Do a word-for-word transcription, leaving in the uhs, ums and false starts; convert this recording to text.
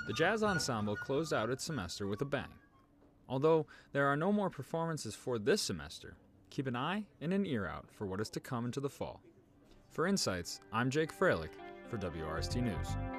The Jazz Ensemble closed out its semester with a bang. Although there are no more performances for this semester, keep an eye and an ear out for what is to come into the fall. For Insights, I'm Jake Freilich for W R S T News.